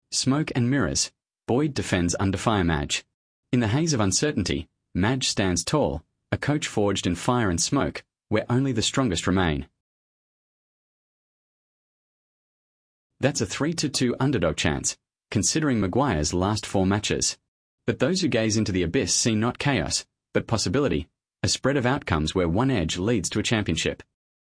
Smoke and mirrors. Boyd defends under fire Madge. In the haze of uncertainty, Madge stands tall, a coach forged in fire and smoke, where only the strongest remain. That's a 3-2 underdog chance, considering Maguire's last 4 matches. But those who gaze into the abyss see not chaos, but possibility, a spread of outcomes where one edge leads to a championship.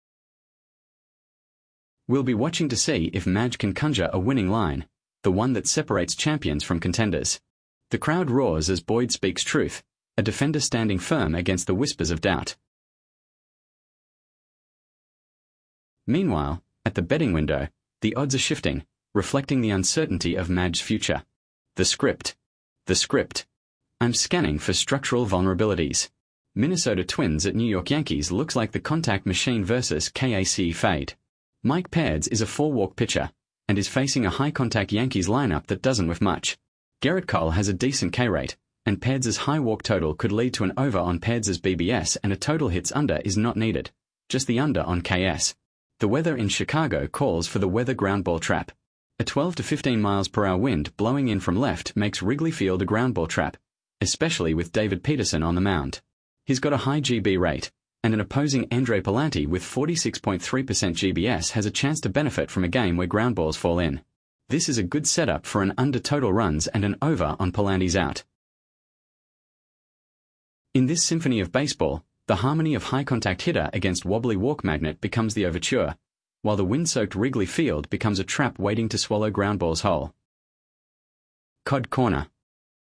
We'll be watching to see if Madge can conjure a winning line, the one that separates champions from contenders. The crowd roars as Boyd speaks truth, a defender standing firm against the whispers of doubt. Meanwhile, at the betting window, the odds are shifting, reflecting the uncertainty of Madge's future. The script. I'm scanning for structural vulnerabilities. Minnesota Twins at New York Yankees looks like the contact machine versus KAC fade. Mike Pairds is a 4-walk pitcher, and is facing a high-contact Yankees lineup that doesn't whiff much. Garrett Cole has a decent K rate, and Pairds' high walk total could lead to an over on Pairds' BBS, and a total hits under is not needed, just the under on KS. The weather in Chicago calls for the weather ground ball trap. A 12 to 15 miles per hour wind blowing in from left makes Wrigley Field a ground ball trap, especially with David Peterson on the mound. He's got a high GB rate, and an opposing Andre Palante with 46.3% GBS has a chance to benefit from a game where ground balls fall in. This is a good setup for an under total runs and an over on Palante's out. In this symphony of baseball, the harmony of high-contact hitter against wobbly walk magnet becomes the overture, while the wind-soaked Wrigley Field becomes a trap waiting to swallow ground balls whole. Cod Corner.